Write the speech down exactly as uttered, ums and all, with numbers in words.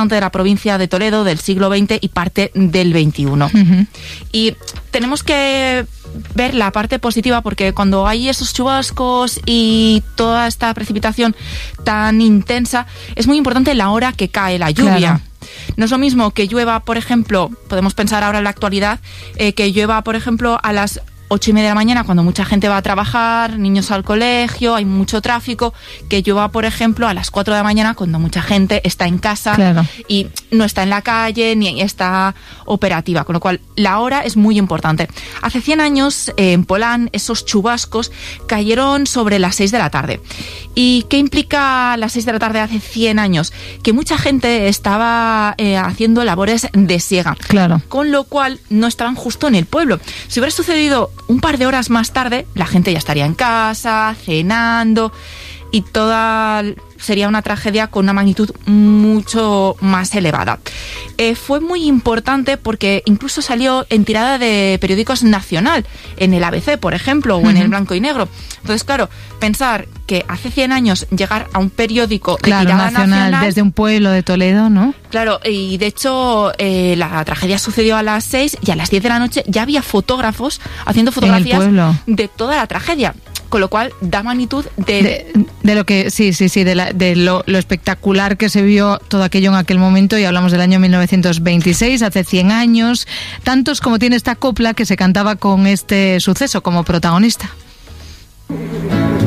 importante de la provincia de Toledo del siglo veinte y parte del veintiuno. Uh-huh. Y tenemos que ver la parte positiva, porque cuando hay esos chubascos y toda esta precipitación tan intensa, es muy importante la hora que cae la lluvia. Claro. No es lo mismo que llueva, por ejemplo, podemos pensar ahora en la actualidad, eh, que llueva, por ejemplo, a las ocho y media de la mañana, cuando mucha gente va a trabajar, niños al colegio, hay mucho tráfico, que llueva, por ejemplo, a las cuatro de la mañana, cuando mucha gente está en casa. Claro. Y no está en la calle ni está operativa, con lo cual la hora es muy importante. Hace cien años, eh, en Polán, esos chubascos cayeron sobre las seis de la tarde. ¿Y qué implica las seis de la tarde hace cien años? Que mucha gente estaba eh, haciendo labores de siega. Claro. Con lo cual no estaban justo en el pueblo. Si hubiera sucedido un par de horas más tarde, la gente ya estaría en casa, cenando, y toda sería una tragedia con una magnitud mucho más elevada. Eh, fue muy importante porque incluso salió en tirada de periódicos nacional, en el A B C, por ejemplo, o uh-huh. en el Blanco y Negro. Entonces, claro, pensar que hace cien años llegar a un periódico de claro, tirada nacional, nacional desde un pueblo de Toledo, ¿no? Claro, y de hecho eh, la tragedia sucedió a las seis y a las diez de la noche ya había fotógrafos haciendo fotografías de toda la tragedia. Con lo cual da magnitud de... De, de lo que, sí, sí, sí, de, la, de lo, lo espectacular que se vio todo aquello en aquel momento, y hablamos del año mil novecientos veintiséis, hace cien años, tantos como tiene esta copla que se cantaba con este suceso como protagonista.